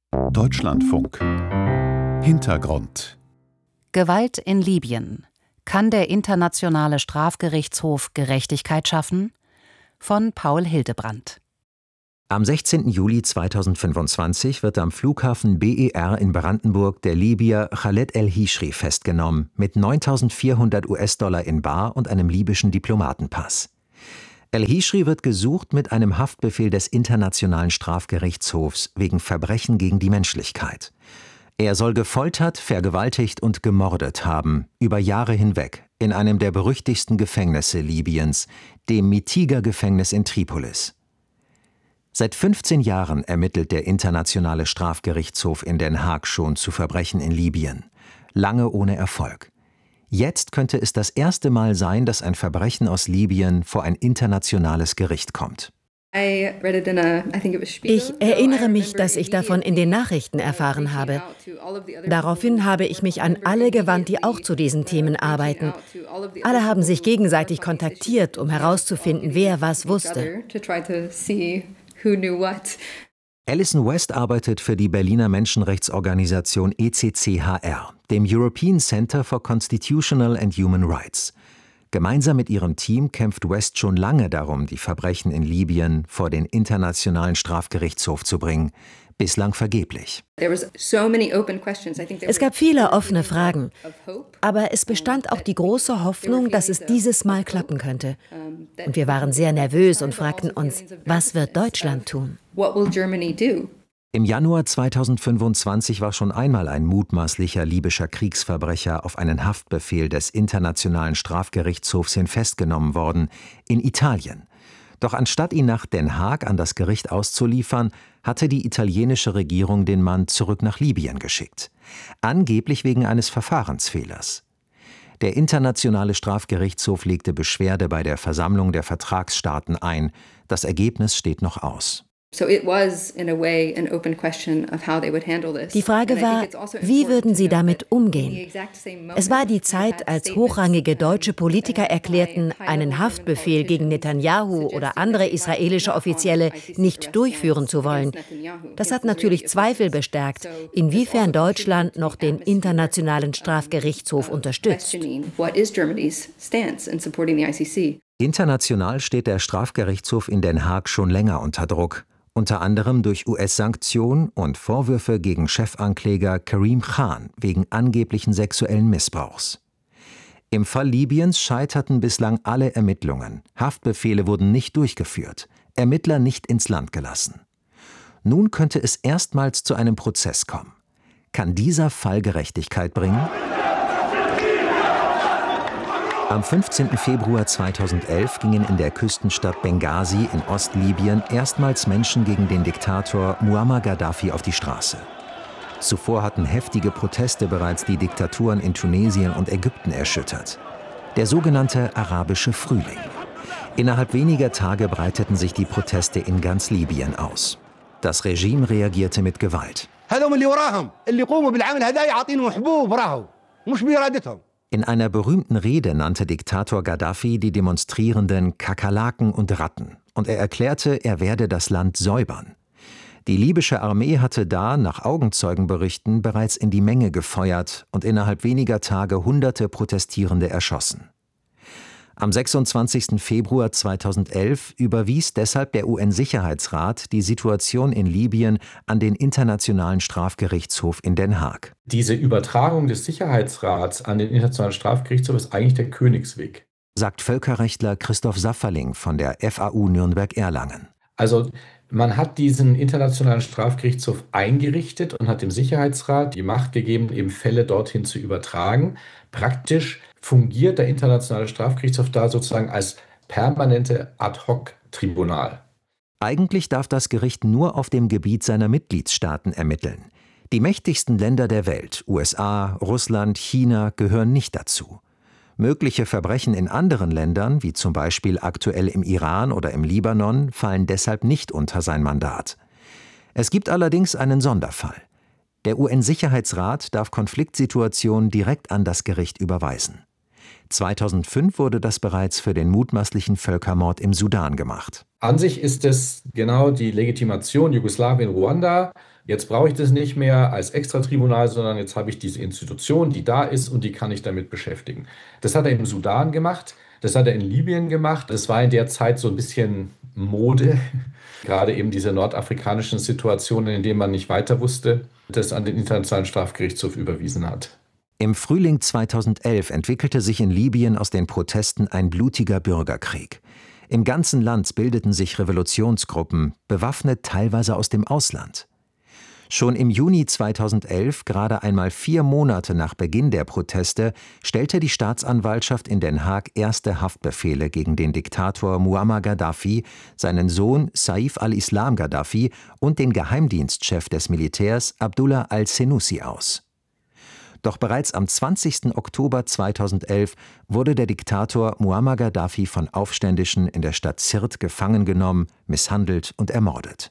Deutschlandfunk. Hintergrund. Gewalt in Libyen. Kann der Internationale Strafgerichtshof Gerechtigkeit schaffen? Von Paul Hildebrandt. Am 16. Juli 2025 wird am Flughafen BER in Brandenburg der Libyer Khaled El-Hishri festgenommen, mit 9.400 US-Dollar in bar und einem libyschen Diplomatenpass. El-Hishri wird gesucht mit einem Haftbefehl des Internationalen Strafgerichtshofs wegen Verbrechen gegen die Menschlichkeit. Er soll gefoltert, vergewaltigt und gemordet haben, über Jahre hinweg, in einem der berüchtigsten Gefängnisse Libyens, dem Mitiga-Gefängnis in Tripolis. Seit 15 Jahren ermittelt der Internationale Strafgerichtshof in Den Haag schon zu Verbrechen in Libyen. Lange ohne Erfolg. Jetzt könnte es das erste Mal sein, dass ein Verbrechen aus Libyen vor ein internationales Gericht kommt. Ich erinnere mich, dass ich davon in den Nachrichten erfahren habe. Daraufhin habe ich mich an alle gewandt, die auch zu diesen Themen arbeiten. Alle haben sich gegenseitig kontaktiert, um herauszufinden, wer was wusste. Alison West arbeitet für die Berliner Menschenrechtsorganisation ECCHR, dem European Center for Constitutional and Human Rights. Gemeinsam mit ihrem Team kämpft West schon lange darum, die Verbrechen in Libyen vor den Internationalen Strafgerichtshof zu bringen. Bislang vergeblich. Es gab viele offene Fragen, aber es bestand auch die große Hoffnung, dass es dieses Mal klappen könnte. Und wir waren sehr nervös und fragten uns, was wird Deutschland tun? Im Januar 2025 war schon einmal ein mutmaßlicher libyscher Kriegsverbrecher auf einen Haftbefehl des Internationalen Strafgerichtshofs hin festgenommen worden, in Italien. Doch anstatt ihn nach Den Haag an das Gericht auszuliefern, hatte die italienische Regierung den Mann zurück nach Libyen geschickt. Angeblich wegen eines Verfahrensfehlers. Der Internationale Strafgerichtshof legte Beschwerde bei der Versammlung der Vertragsstaaten ein. Das Ergebnis steht noch aus. Die Frage war, wie würden sie damit umgehen? Es war die Zeit, als hochrangige deutsche Politiker erklärten, einen Haftbefehl gegen Netanyahu oder andere israelische Offizielle nicht durchführen zu wollen. Das hat natürlich Zweifel bestärkt, inwiefern Deutschland noch den Internationalen Strafgerichtshof unterstützt. International steht der Strafgerichtshof in Den Haag schon länger unter Druck. Unter anderem durch US-Sanktionen und Vorwürfe gegen Chefankläger Karim Khan wegen angeblichen sexuellen Missbrauchs. Im Fall Libyens scheiterten bislang alle Ermittlungen. Haftbefehle wurden nicht durchgeführt, Ermittler nicht ins Land gelassen. Nun könnte es erstmals zu einem Prozess kommen. Kann dieser Fall Gerechtigkeit bringen? Am 15. Februar 2011 gingen in der Küstenstadt Benghazi in Ostlibyen erstmals Menschen gegen den Diktator Muammar Gaddafi auf die Straße. Zuvor hatten heftige Proteste bereits die Diktaturen in Tunesien und Ägypten erschüttert. Der sogenannte arabische Frühling. Innerhalb weniger Tage breiteten sich die Proteste in ganz Libyen aus. Das Regime reagierte mit Gewalt. In einer berühmten Rede nannte Diktator Gaddafi die Demonstrierenden Kakerlaken und Ratten und er erklärte, er werde das Land säubern. Die libysche Armee hatte da, nach Augenzeugenberichten, bereits in die Menge gefeuert und innerhalb weniger Tage Hunderte Protestierende erschossen. Am 26. Februar 2011 überwies deshalb der UN-Sicherheitsrat die Situation in Libyen an den Internationalen Strafgerichtshof in Den Haag. Diese Übertragung des Sicherheitsrats an den Internationalen Strafgerichtshof ist eigentlich der Königsweg, sagt Völkerrechtler Christoph Safferling von der FAU Nürnberg-Erlangen. Also man hat diesen Internationalen Strafgerichtshof eingerichtet und hat dem Sicherheitsrat die Macht gegeben, eben Fälle dorthin zu übertragen. Praktisch fungiert der Internationale Strafgerichtshof da sozusagen als permanente Ad-hoc-Tribunal. Eigentlich darf das Gericht nur auf dem Gebiet seiner Mitgliedstaaten ermitteln. Die mächtigsten Länder der Welt, USA, Russland, China, gehören nicht dazu. Mögliche Verbrechen in anderen Ländern, wie zum Beispiel aktuell im Iran oder im Libanon, fallen deshalb nicht unter sein Mandat. Es gibt allerdings einen Sonderfall. Der UN-Sicherheitsrat darf Konfliktsituationen direkt an das Gericht überweisen. 2005 wurde das bereits für den mutmaßlichen Völkermord im Sudan gemacht. An sich ist es genau die Legitimation Jugoslawien, Ruanda. Jetzt brauche ich das nicht mehr als Extratribunal, sondern jetzt habe ich diese Institution, die da ist und die kann ich damit beschäftigen. Das hat er im Sudan gemacht, das hat er in Libyen gemacht. Das war in der Zeit so ein bisschen Mode, gerade eben diese nordafrikanischen Situationen, in denen man nicht weiter wusste, das an den Internationalen Strafgerichtshof überwiesen hat. Im Frühling 2011 entwickelte sich in Libyen aus den Protesten ein blutiger Bürgerkrieg. Im ganzen Land bildeten sich Revolutionsgruppen, bewaffnet teilweise aus dem Ausland. Schon im Juni 2011, gerade einmal 4 Monate nach Beginn der Proteste, stellte die Staatsanwaltschaft in Den Haag erste Haftbefehle gegen den Diktator Muammar Gaddafi, seinen Sohn Saif al-Islam Gaddafi und den Geheimdienstchef des Militärs Abdullah al-Senussi aus. Doch bereits am 20. Oktober 2011 wurde der Diktator Muammar Gaddafi von Aufständischen in der Stadt Sirte gefangen genommen, misshandelt und ermordet.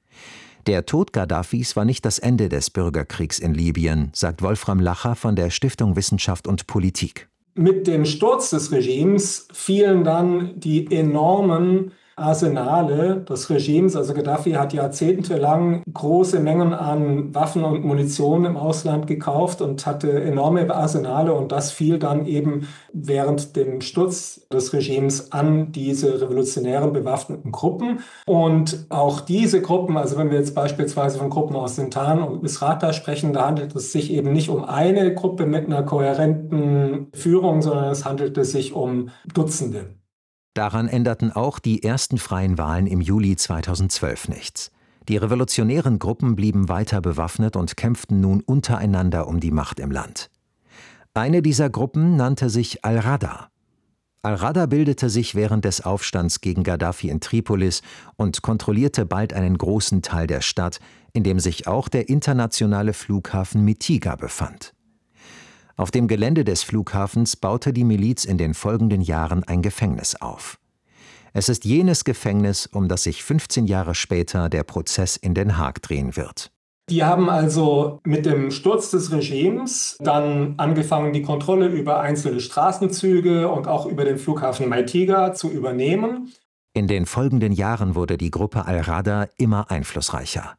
Der Tod Gaddafis war nicht das Ende des Bürgerkriegs in Libyen, sagt Wolfram Lacher von der Stiftung Wissenschaft und Politik. Mit dem Sturz des Regimes fielen dann die enormen Arsenale des Regimes. Also Gaddafi hat jahrzehntelang große Mengen an Waffen und Munition im Ausland gekauft und hatte enorme Arsenale, und das fiel dann eben während dem Sturz des Regimes an diese revolutionären bewaffneten Gruppen. Und auch diese Gruppen, also wenn wir jetzt beispielsweise von Gruppen aus Sintan und Misrata sprechen, da handelt es sich eben nicht um eine Gruppe mit einer kohärenten Führung, sondern es handelte sich um Dutzende. Daran änderten auch die ersten freien Wahlen im Juli 2012 nichts. Die revolutionären Gruppen blieben weiter bewaffnet und kämpften nun untereinander um die Macht im Land. Eine dieser Gruppen nannte sich Al-Rada. Al-Rada bildete sich während des Aufstands gegen Gaddafi in Tripolis und kontrollierte bald einen großen Teil der Stadt, in dem sich auch der internationale Flughafen Mitiga befand. Auf dem Gelände des Flughafens baute die Miliz in den folgenden Jahren ein Gefängnis auf. Es ist jenes Gefängnis, um das sich 15 Jahre später der Prozess in Den Haag drehen wird. Die haben also mit dem Sturz des Regimes dann angefangen, die Kontrolle über einzelne Straßenzüge und auch über den Flughafen Mitiga zu übernehmen. In den folgenden Jahren wurde die Gruppe Al-Rada immer einflussreicher.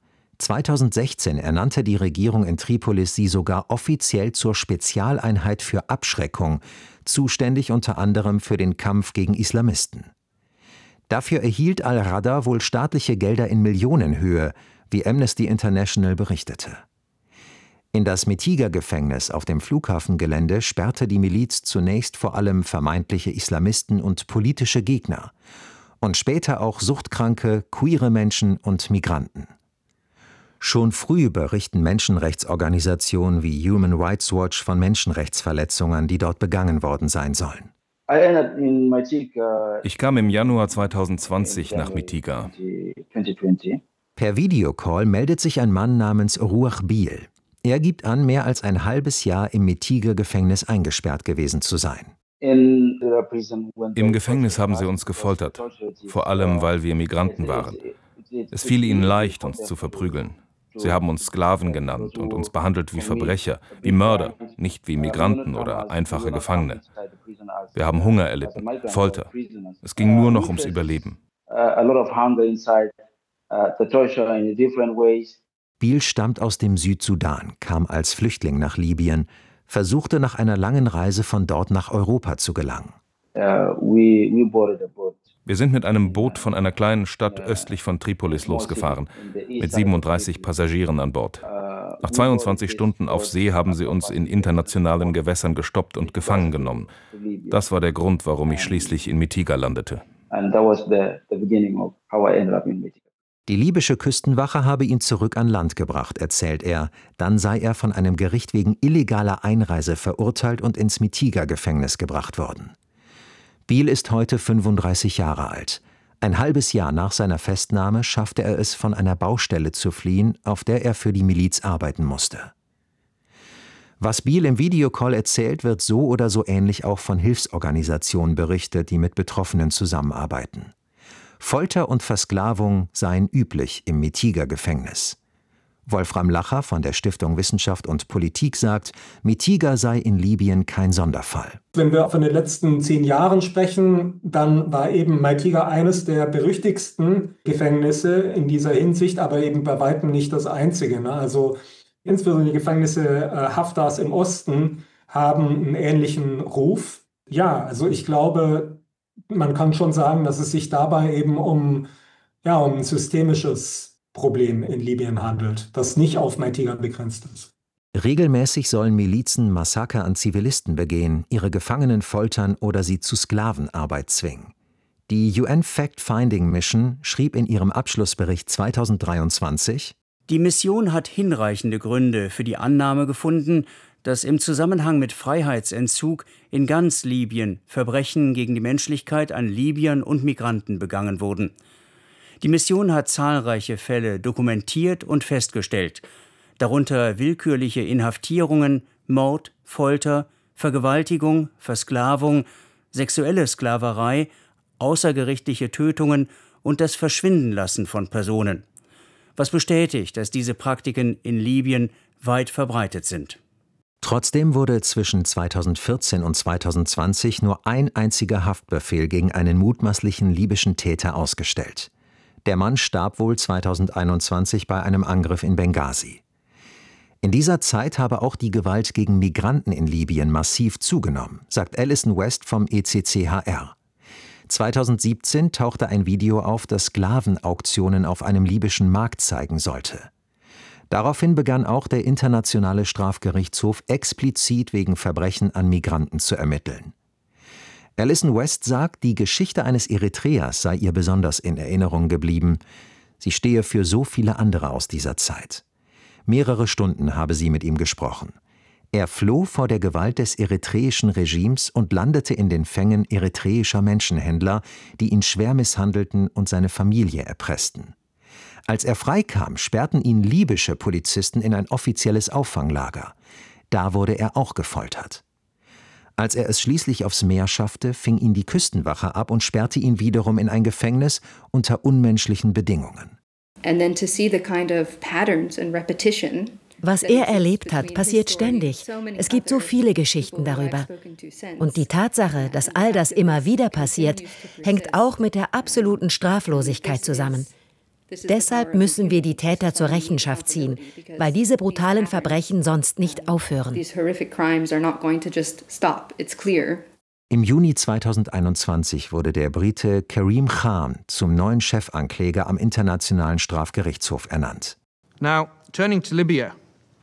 2016 ernannte die Regierung in Tripolis sie sogar offiziell zur Spezialeinheit für Abschreckung, zuständig unter anderem für den Kampf gegen Islamisten. Dafür erhielt Al-Rada wohl staatliche Gelder in Millionenhöhe, wie Amnesty International berichtete. In das Mitiga-Gefängnis auf dem Flughafengelände sperrte die Miliz zunächst vor allem vermeintliche Islamisten und politische Gegner und später auch suchtkranke, queere Menschen und Migranten. Schon früh berichten Menschenrechtsorganisationen wie Human Rights Watch von Menschenrechtsverletzungen, die dort begangen worden sein sollen. Ich kam im Januar 2020 nach Mitiga. Per Videocall meldet sich ein Mann namens Ruach Bil. Er gibt an, mehr als ein halbes Jahr im Mitiga-Gefängnis eingesperrt gewesen zu sein. Im Gefängnis haben sie uns gefoltert, vor allem weil wir Migranten waren. Es fiel ihnen leicht, uns zu verprügeln. Sie haben uns Sklaven genannt und uns behandelt wie Verbrecher, wie Mörder, nicht wie Migranten oder einfache Gefangene. Wir haben Hunger erlitten, Folter. Es ging nur noch ums Überleben. Bil stammt aus dem Südsudan, kam als Flüchtling nach Libyen, versuchte nach einer langen Reise von dort nach Europa zu gelangen. Wir sind mit einem Boot von einer kleinen Stadt östlich von Tripolis losgefahren, mit 37 Passagieren an Bord. Nach 22 Stunden auf See haben sie uns in internationalen Gewässern gestoppt und gefangen genommen. Das war der Grund, warum ich schließlich in Mitiga landete. Die libysche Küstenwache habe ihn zurück an Land gebracht, erzählt er. Dann sei er von einem Gericht wegen illegaler Einreise verurteilt und ins Mitiga-Gefängnis gebracht worden. Bil ist heute 35 Jahre alt. Ein halbes Jahr nach seiner Festnahme schaffte er es, von einer Baustelle zu fliehen, auf der er für die Miliz arbeiten musste. Was Bil im Videocall erzählt, wird so oder so ähnlich auch von Hilfsorganisationen berichtet, die mit Betroffenen zusammenarbeiten. Folter und Versklavung seien üblich im Mitiga-Gefängnis. Wolfram Lacher von der Stiftung Wissenschaft und Politik sagt, Mitiga sei in Libyen kein Sonderfall. Wenn wir von den letzten 10 Jahren sprechen, dann war eben Mitiga eines der berüchtigsten Gefängnisse in dieser Hinsicht, aber eben bei weitem nicht das einzige. Also insbesondere die Gefängnisse Haftars im Osten haben einen ähnlichen Ruf. Ja, also ich glaube, man kann schon sagen, dass es sich dabei eben um ein systemisches Problem in Libyen handelt, das nicht auf Mitiga begrenzt ist. Regelmäßig sollen Milizen Massaker an Zivilisten begehen, ihre Gefangenen foltern oder sie zu Sklavenarbeit zwingen. Die UN Fact-Finding Mission schrieb in ihrem Abschlussbericht 2023: Die Mission hat hinreichende Gründe für die Annahme gefunden, dass im Zusammenhang mit Freiheitsentzug in ganz Libyen Verbrechen gegen die Menschlichkeit an Libyern und Migranten begangen wurden. Die Mission hat zahlreiche Fälle dokumentiert und festgestellt, darunter willkürliche Inhaftierungen, Mord, Folter, Vergewaltigung, Versklavung, sexuelle Sklaverei, außergerichtliche Tötungen und das Verschwindenlassen von Personen, was bestätigt, dass diese Praktiken in Libyen weit verbreitet sind. Trotzdem wurde zwischen 2014 und 2020 nur ein einziger Haftbefehl gegen einen mutmaßlichen libyschen Täter ausgestellt. Der Mann starb wohl 2021 bei einem Angriff in Benghazi. In dieser Zeit habe auch die Gewalt gegen Migranten in Libyen massiv zugenommen, sagt Alison West vom ECCHR. 2017 tauchte ein Video auf, das Sklavenauktionen auf einem libyschen Markt zeigen sollte. Daraufhin begann auch der Internationale Strafgerichtshof explizit wegen Verbrechen an Migranten zu ermitteln. Alison West sagt, die Geschichte eines Eritreers sei ihr besonders in Erinnerung geblieben. Sie stehe für so viele andere aus dieser Zeit. Mehrere Stunden habe sie mit ihm gesprochen. Er floh vor der Gewalt des eritreischen Regimes und landete in den Fängen eritreischer Menschenhändler, die ihn schwer misshandelten und seine Familie erpressten. Als er freikam, sperrten ihn libysche Polizisten in ein offizielles Auffanglager. Da wurde er auch gefoltert. Als er es schließlich aufs Meer schaffte, fing ihn die Küstenwache ab und sperrte ihn wiederum in ein Gefängnis unter unmenschlichen Bedingungen. Was er erlebt hat, passiert ständig. Es gibt so viele Geschichten darüber. Und die Tatsache, dass all das immer wieder passiert, hängt auch mit der absoluten Straflosigkeit zusammen. Deshalb müssen wir die Täter zur Rechenschaft ziehen, weil diese brutalen Verbrechen sonst nicht aufhören. Im Juni 2021 wurde der Brite Karim Khan zum neuen Chefankläger am Internationalen Strafgerichtshof ernannt. Now, turning to Libya,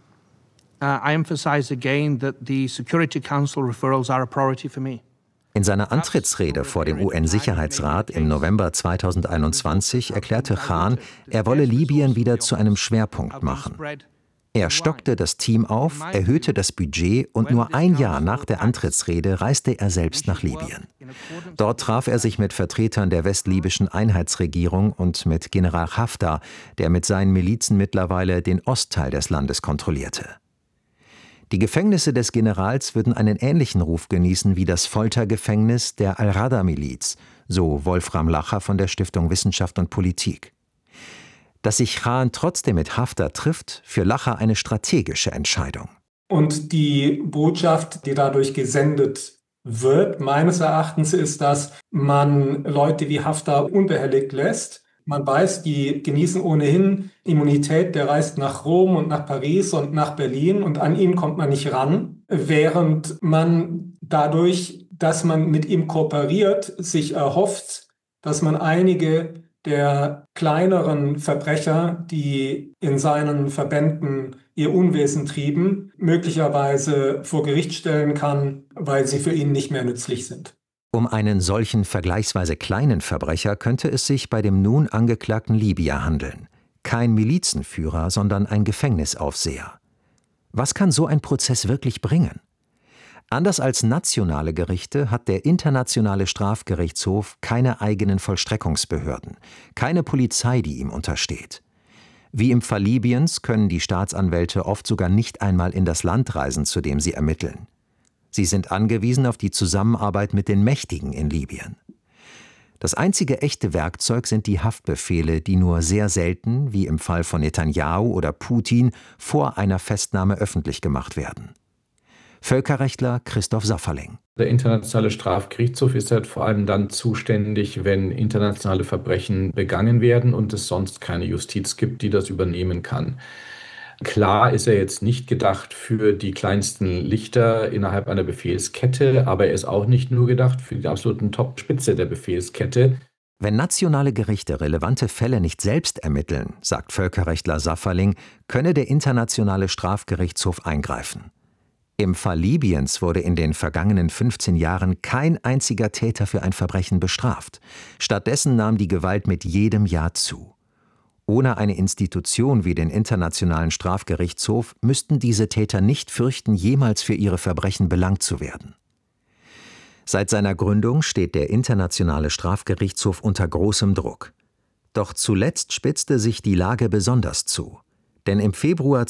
I emphasize again that the Security Council referrals are a priority for me. In seiner Antrittsrede vor dem UN-Sicherheitsrat im November 2021 erklärte Khan, er wolle Libyen wieder zu einem Schwerpunkt machen. Er stockte das Team auf, erhöhte das Budget und nur ein Jahr nach der Antrittsrede reiste er selbst nach Libyen. Dort traf er sich mit Vertretern der westlibyschen Einheitsregierung und mit General Haftar, der mit seinen Milizen mittlerweile den Ostteil des Landes kontrollierte. Die Gefängnisse des Generals würden einen ähnlichen Ruf genießen wie das Foltergefängnis der Al-Rada-Miliz, so Wolfram Lacher von der Stiftung Wissenschaft und Politik. Dass sich Khan trotzdem mit Haftar trifft, für Lacher eine strategische Entscheidung. Und die Botschaft, die dadurch gesendet wird, meines Erachtens, ist, dass man Leute wie Haftar unbehelligt lässt. Man weiß, die genießen ohnehin Immunität, der reist nach Rom und nach Paris und nach Berlin und an ihn kommt man nicht ran, während man dadurch, dass man mit ihm kooperiert, sich erhofft, dass man einige der kleineren Verbrecher, die in seinen Verbänden ihr Unwesen trieben, möglicherweise vor Gericht stellen kann, weil sie für ihn nicht mehr nützlich sind. Um einen solchen vergleichsweise kleinen Verbrecher könnte es sich bei dem nun angeklagten Libyer handeln. Kein Milizenführer, sondern ein Gefängnisaufseher. Was kann so ein Prozess wirklich bringen? Anders als nationale Gerichte hat der Internationale Strafgerichtshof keine eigenen Vollstreckungsbehörden, keine Polizei, die ihm untersteht. Wie im Fall Libyens können die Staatsanwälte oft sogar nicht einmal in das Land reisen, zu dem sie ermitteln. Sie sind angewiesen auf die Zusammenarbeit mit den Mächtigen in Libyen. Das einzige echte Werkzeug sind die Haftbefehle, die nur sehr selten, wie im Fall von Netanyahu oder Putin, vor einer Festnahme öffentlich gemacht werden. Völkerrechtler Christoph Safferling. Der Internationale Strafgerichtshof ist halt vor allem dann zuständig, wenn internationale Verbrechen begangen werden und es sonst keine Justiz gibt, die das übernehmen kann. Klar ist er jetzt nicht gedacht für die kleinsten Lichter innerhalb einer Befehlskette, aber er ist auch nicht nur gedacht für die absoluten Top-Spitze der Befehlskette. Wenn nationale Gerichte relevante Fälle nicht selbst ermitteln, sagt Völkerrechtler Safferling, könne der Internationale Strafgerichtshof eingreifen. Im Fall Libyens wurde in den vergangenen 15 Jahren kein einziger Täter für ein Verbrechen bestraft. Stattdessen nahm die Gewalt mit jedem Jahr zu. Ohne eine Institution wie den Internationalen Strafgerichtshof müssten diese Täter nicht fürchten, jemals für ihre Verbrechen belangt zu werden. Seit seiner Gründung steht der Internationale Strafgerichtshof unter großem Druck. Doch zuletzt spitzte sich die Lage besonders zu. Denn im Februar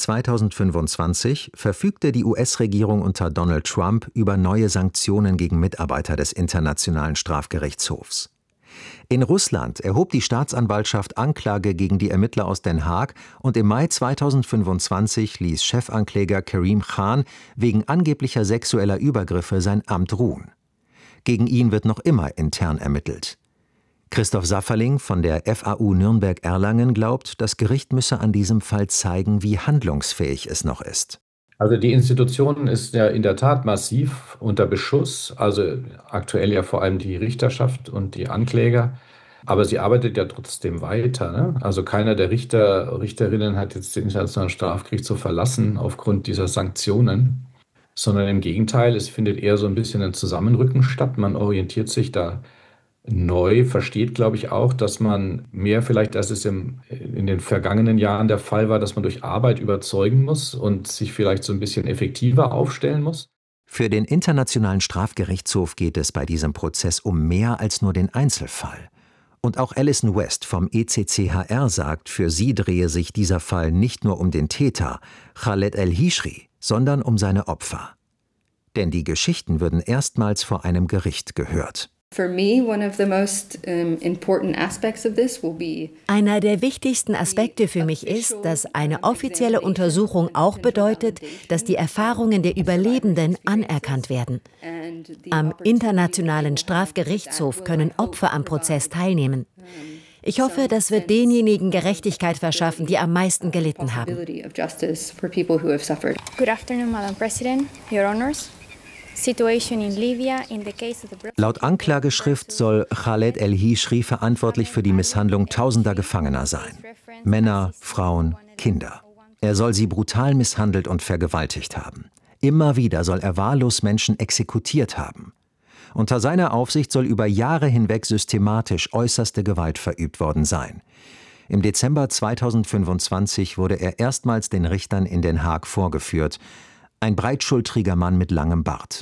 2025 verfügte die US-Regierung unter Donald Trump über neue Sanktionen gegen Mitarbeiter des Internationalen Strafgerichtshofs. In Russland erhob die Staatsanwaltschaft Anklage gegen die Ermittler aus Den Haag und im Mai 2025 ließ Chefankläger Karim Khan wegen angeblicher sexueller Übergriffe sein Amt ruhen. Gegen ihn wird noch immer intern ermittelt. Christoph Safferling von der FAU Nürnberg-Erlangen glaubt, das Gericht müsse an diesem Fall zeigen, wie handlungsfähig es noch ist. Also die Institution ist ja in der Tat massiv unter Beschuss, also aktuell ja vor allem die Richterschaft und die Ankläger, aber sie arbeitet ja trotzdem weiter, ne? Also keiner der Richterinnen hat jetzt den Internationalen Strafgerichtshof verlassen aufgrund dieser Sanktionen, sondern im Gegenteil, es findet eher so ein bisschen ein Zusammenrücken statt, man orientiert sich da neu, versteht, glaube ich, auch, dass man mehr vielleicht, als es in den vergangenen Jahren der Fall war, dass man durch Arbeit überzeugen muss und sich vielleicht so ein bisschen effektiver aufstellen muss. Für den Internationalen Strafgerichtshof geht es bei diesem Prozess um mehr als nur den Einzelfall. Und auch Alison West vom ECCHR sagt, für sie drehe sich dieser Fall nicht nur um den Täter, Khaled El-Hishri, sondern um seine Opfer. Denn die Geschichten würden erstmals vor einem Gericht gehört. Einer der wichtigsten Aspekte für mich ist, dass eine offizielle Untersuchung auch bedeutet, dass die Erfahrungen der Überlebenden anerkannt werden. Am Internationalen Strafgerichtshof können Opfer am Prozess teilnehmen. Ich hoffe, das wird denjenigen Gerechtigkeit verschaffen, die am meisten gelitten haben. Good afternoon, Madam President, Your Honors. Laut Anklageschrift soll Khaled El-Hishri verantwortlich für die Misshandlung tausender Gefangener sein. Männer, Frauen, Kinder. Er soll sie brutal misshandelt und vergewaltigt haben. Immer wieder soll er wahllos Menschen exekutiert haben. Unter seiner Aufsicht soll über Jahre hinweg systematisch äußerste Gewalt verübt worden sein. Im Dezember 2025 wurde er erstmals den Richtern in Den Haag vorgeführt. Ein breitschultriger Mann mit langem Bart.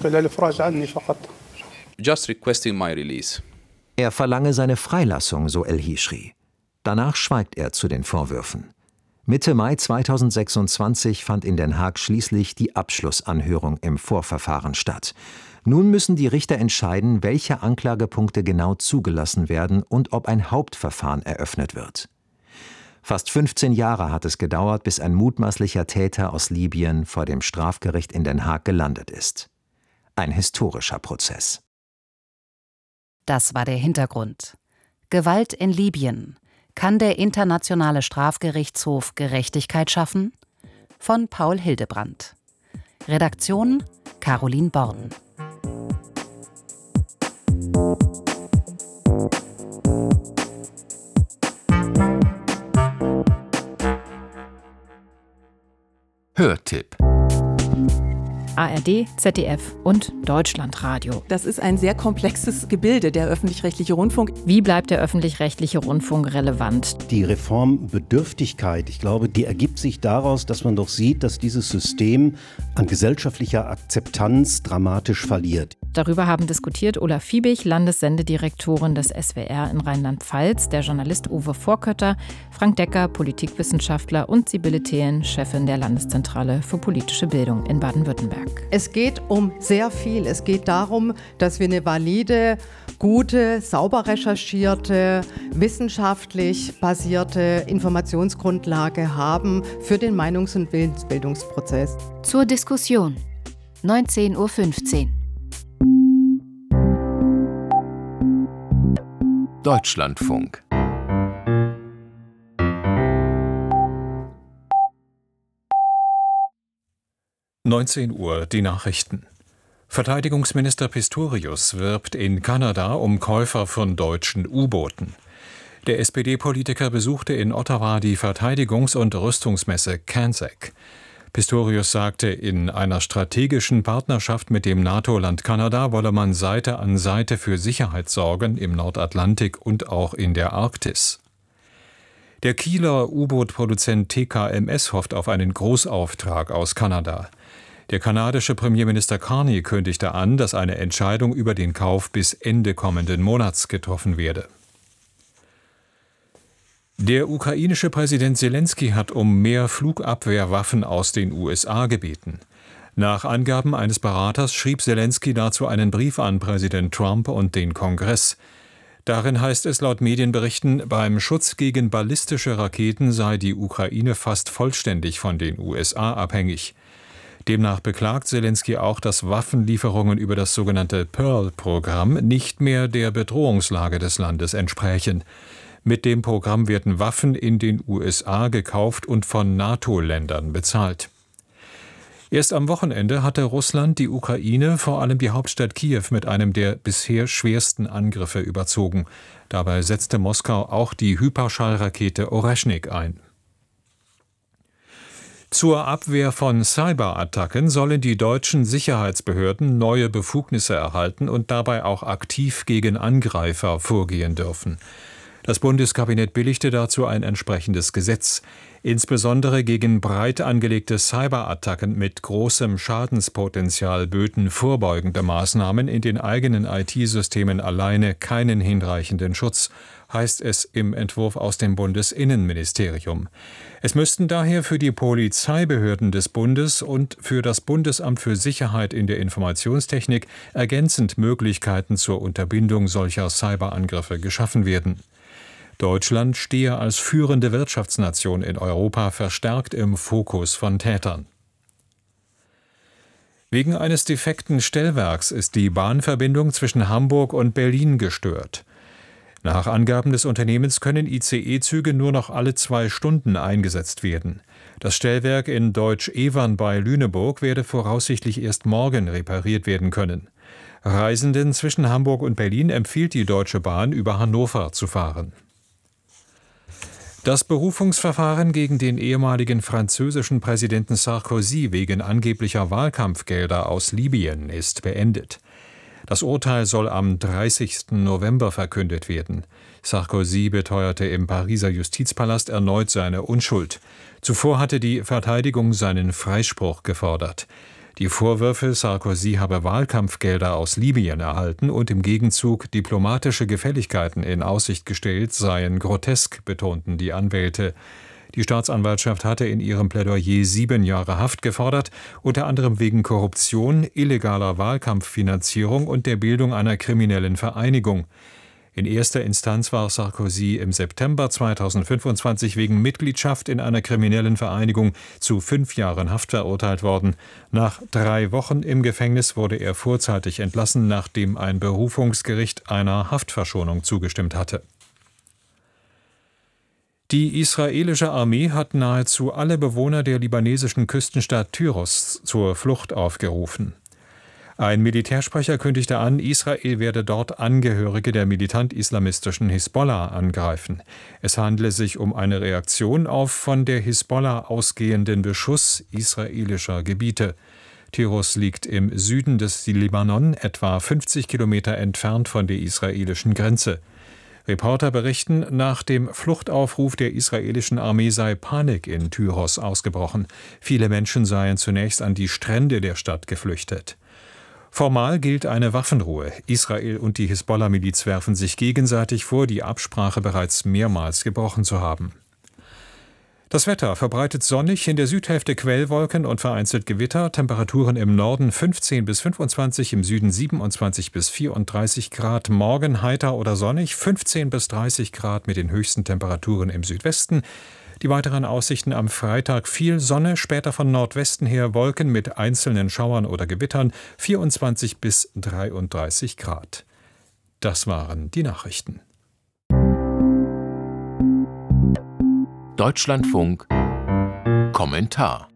Just requesting my release. Er verlange seine Freilassung, so El-Hishri. Danach schweigt er zu den Vorwürfen. Mitte Mai 2026 fand in Den Haag schließlich die Abschlussanhörung im Vorverfahren statt. Nun müssen die Richter entscheiden, welche Anklagepunkte genau zugelassen werden und ob ein Hauptverfahren eröffnet wird. Fast 15 Jahre hat es gedauert, bis ein mutmaßlicher Täter aus Libyen vor dem Strafgericht in Den Haag gelandet ist. Ein historischer Prozess. Das war der Hintergrund. Gewalt in Libyen. Kann der Internationale Strafgerichtshof Gerechtigkeit schaffen? Von Paul Hildebrandt. Redaktion Caroline Born. Hörtipp. ARD, ZDF und Deutschlandradio. Das ist ein sehr komplexes Gebilde, der öffentlich-rechtliche Rundfunk. Wie bleibt der öffentlich-rechtliche Rundfunk relevant? Die Reformbedürftigkeit, ich glaube, die ergibt sich daraus, dass man doch sieht, dass dieses System an gesellschaftlicher Akzeptanz dramatisch verliert. Darüber haben diskutiert Ulla Fiebig, Landessendedirektorin des SWR in Rheinland-Pfalz, der Journalist Uwe Vorkötter, Frank Decker, Politikwissenschaftler und Sibylle Thelen, Chefin der Landeszentrale für politische Bildung in Baden-Württemberg. Es geht um sehr viel. Es geht darum, dass wir eine valide gute, sauber recherchierte, wissenschaftlich basierte Informationsgrundlage haben für den Meinungs- und Willensbildungsprozess. Zur Diskussion 19:15 Uhr. Deutschlandfunk. Uhr, die Nachrichten. Verteidigungsminister Pistorius wirbt in Kanada um Käufer von deutschen U-Booten. Der SPD-Politiker besuchte in Ottawa die Verteidigungs- und Rüstungsmesse CANSEC. Pistorius sagte, in einer strategischen Partnerschaft mit dem NATO-Land Kanada wolle man Seite an Seite für Sicherheit sorgen im Nordatlantik und auch in der Arktis. Der Kieler U-Boot-Produzent TKMS hofft auf einen Großauftrag aus Kanada. Der kanadische Premierminister Carney kündigte an, dass eine Entscheidung über den Kauf bis Ende kommenden Monats getroffen werde. Der ukrainische Präsident Selenskyj hat um mehr Flugabwehrwaffen aus den USA gebeten. Nach Angaben eines Beraters schrieb Selenskyj dazu einen Brief an Präsident Trump und den Kongress. Darin heißt es laut Medienberichten, beim Schutz gegen ballistische Raketen sei die Ukraine fast vollständig von den USA abhängig. Demnach beklagt Selenskyj auch, dass Waffenlieferungen über das sogenannte Pearl-Programm nicht mehr der Bedrohungslage des Landes entsprächen. Mit dem Programm werden Waffen in den USA gekauft und von NATO-Ländern bezahlt. Erst am Wochenende hatte Russland die Ukraine, vor allem die Hauptstadt Kiew, mit einem der bisher schwersten Angriffe überzogen. Dabei setzte Moskau auch die Hyperschallrakete Oreschnik ein. Zur Abwehr von Cyberattacken sollen die deutschen Sicherheitsbehörden neue Befugnisse erhalten und dabei auch aktiv gegen Angreifer vorgehen dürfen. Das Bundeskabinett billigte dazu ein entsprechendes Gesetz. Insbesondere gegen breit angelegte Cyberattacken mit großem Schadenspotenzial böten vorbeugende Maßnahmen in den eigenen IT-Systemen alleine keinen hinreichenden Schutz, heißt es im Entwurf aus dem Bundesinnenministerium. Es müssten daher für die Polizeibehörden des Bundes und für das Bundesamt für Sicherheit in der Informationstechnik ergänzend Möglichkeiten zur Unterbindung solcher Cyberangriffe geschaffen werden. Deutschland stehe als führende Wirtschaftsnation in Europa verstärkt im Fokus von Tätern. Wegen eines defekten Stellwerks ist die Bahnverbindung zwischen Hamburg und Berlin gestört. Nach Angaben des Unternehmens können ICE-Züge nur noch alle 2 Stunden eingesetzt werden. Das Stellwerk in Deutsch-Evern bei Lüneburg werde voraussichtlich erst morgen repariert werden können. Reisenden zwischen Hamburg und Berlin empfiehlt die Deutsche Bahn, über Hannover zu fahren. Das Berufungsverfahren gegen den ehemaligen französischen Präsidenten Sarkozy wegen angeblicher Wahlkampfgelder aus Libyen ist beendet. Das Urteil soll am 30. November verkündet werden. Sarkozy beteuerte im Pariser Justizpalast erneut seine Unschuld. Zuvor hatte die Verteidigung seinen Freispruch gefordert. Die Vorwürfe, Sarkozy habe Wahlkampfgelder aus Libyen erhalten und im Gegenzug diplomatische Gefälligkeiten in Aussicht gestellt, seien grotesk, betonten die Anwälte. Die Staatsanwaltschaft hatte in ihrem Plädoyer 7 Jahre Haft gefordert, unter anderem wegen Korruption, illegaler Wahlkampffinanzierung und der Bildung einer kriminellen Vereinigung. In erster Instanz war Sarkozy im September 2025 wegen Mitgliedschaft in einer kriminellen Vereinigung zu 5 Jahren Haft verurteilt worden. Nach 3 Wochen im Gefängnis wurde er vorzeitig entlassen, nachdem ein Berufungsgericht einer Haftverschonung zugestimmt hatte. Die israelische Armee hat nahezu alle Bewohner der libanesischen Küstenstadt Tyros zur Flucht aufgerufen. Ein Militärsprecher kündigte an, Israel werde dort Angehörige der militant-islamistischen Hisbollah angreifen. Es handle sich um eine Reaktion auf von der Hisbollah ausgehenden Beschuss israelischer Gebiete. Tyros liegt im Süden des Libanon, etwa 50 Kilometer entfernt von der israelischen Grenze. Reporter berichten, nach dem Fluchtaufruf der israelischen Armee sei Panik in Tyros ausgebrochen. Viele Menschen seien zunächst an die Strände der Stadt geflüchtet. Formal gilt eine Waffenruhe. Israel und die Hisbollah-Miliz werfen sich gegenseitig vor, die Absprache bereits mehrmals gebrochen zu haben. Das Wetter verbreitet sonnig, in der Südhälfte Quellwolken und vereinzelt Gewitter. Temperaturen im Norden 15 bis 25, im Süden 27 bis 34 Grad. Morgen heiter oder sonnig, 15 bis 30 Grad mit den höchsten Temperaturen im Südwesten. Die weiteren Aussichten am Freitag: viel Sonne, später von Nordwesten her Wolken mit einzelnen Schauern oder Gewittern, 24 bis 33 Grad. Das waren die Nachrichten. Deutschlandfunk Kommentar.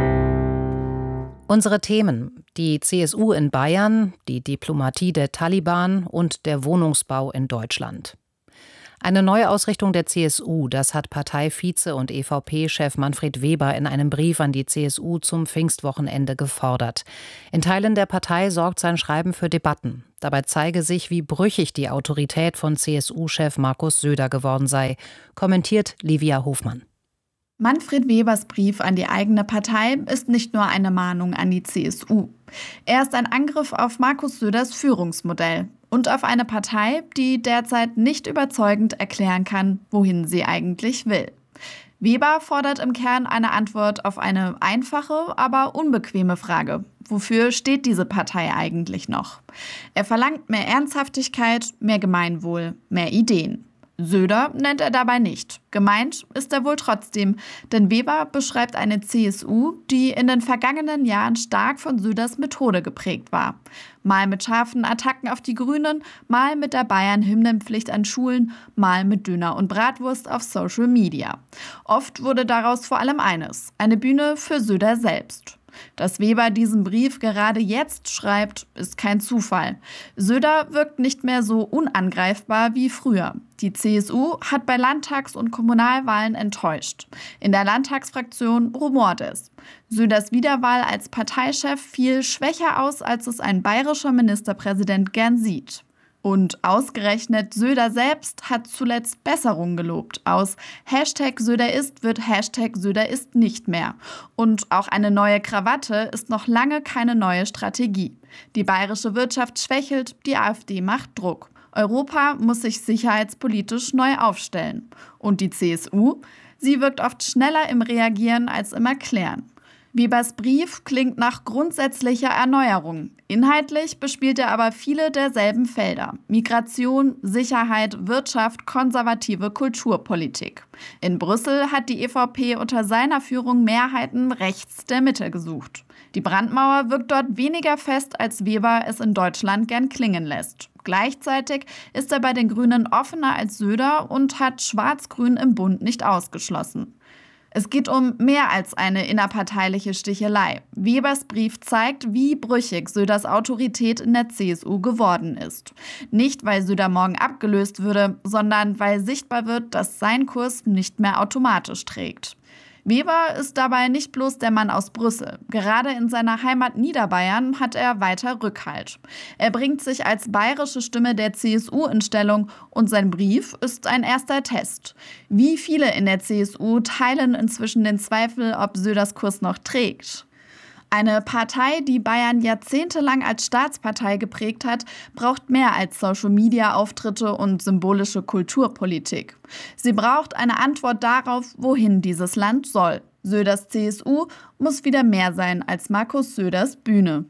Unsere Themen: die CSU in Bayern, die Diplomatie der Taliban und der Wohnungsbau in Deutschland. Eine Neuausrichtung der CSU, das hat Parteivize und EVP-Chef Manfred Weber in einem Brief an die CSU zum Pfingstwochenende gefordert. In Teilen der Partei sorgt sein Schreiben für Debatten. Dabei zeige sich, wie brüchig die Autorität von CSU-Chef Markus Söder geworden sei, kommentiert Livia Hofmann. Manfred Webers Brief an die eigene Partei ist nicht nur eine Mahnung an die CSU. Er ist ein Angriff auf Markus Söders Führungsmodell und auf eine Partei, die derzeit nicht überzeugend erklären kann, wohin sie eigentlich will. Weber fordert im Kern eine Antwort auf eine einfache, aber unbequeme Frage. Wofür steht diese Partei eigentlich noch? Er verlangt mehr Ernsthaftigkeit, mehr Gemeinwohl, mehr Ideen. Söder nennt er dabei nicht. Gemeint ist er wohl trotzdem, denn Weber beschreibt eine CSU, die in den vergangenen Jahren stark von Söders Methode geprägt war. Mal mit scharfen Attacken auf die Grünen, mal mit der Bayern-Hymnenpflicht an Schulen, mal mit Döner und Bratwurst auf Social Media. Oft wurde daraus vor allem eines: eine Bühne für Söder selbst. Dass Weber diesen Brief gerade jetzt schreibt, ist kein Zufall. Söder wirkt nicht mehr so unangreifbar wie früher. Die CSU hat bei Landtags- und Kommunalwahlen enttäuscht. In der Landtagsfraktion rumort es. Söders Wiederwahl als Parteichef fiel schwächer aus, als es ein bayerischer Ministerpräsident gern sieht. Und ausgerechnet Söder selbst hat zuletzt Besserung gelobt. Aus #Söder ist wird #Söder ist nicht mehr. Und auch eine neue Krawatte ist noch lange keine neue Strategie. Die bayerische Wirtschaft schwächelt, die AfD macht Druck. Europa muss sich sicherheitspolitisch neu aufstellen. Und die CSU? Sie wirkt oft schneller im Reagieren als im Erklären. Webers Brief klingt nach grundsätzlicher Erneuerung. Inhaltlich bespielt er aber viele derselben Felder: Migration, Sicherheit, Wirtschaft, konservative Kulturpolitik. In Brüssel hat die EVP unter seiner Führung Mehrheiten rechts der Mitte gesucht. Die Brandmauer wirkt dort weniger fest, als Weber es in Deutschland gern klingen lässt. Gleichzeitig ist er bei den Grünen offener als Söder und hat Schwarz-Grün im Bund nicht ausgeschlossen. Es geht um mehr als eine innerparteiliche Stichelei. Webers Brief zeigt, wie brüchig Söders Autorität in der CSU geworden ist. Nicht, weil Söder morgen abgelöst würde, sondern weil sichtbar wird, dass sein Kurs nicht mehr automatisch trägt. Weber ist dabei nicht bloß der Mann aus Brüssel. Gerade in seiner Heimat Niederbayern hat er weiter Rückhalt. Er bringt sich als bayerische Stimme der CSU in Stellung und sein Brief ist ein erster Test. Wie viele in der CSU teilen inzwischen den Zweifel, ob Söders Kurs noch trägt? Eine Partei, die Bayern jahrzehntelang als Staatspartei geprägt hat, braucht mehr als Social-Media-Auftritte und symbolische Kulturpolitik. Sie braucht eine Antwort darauf, wohin dieses Land soll. Söders CSU muss wieder mehr sein als Markus Söders Bühne.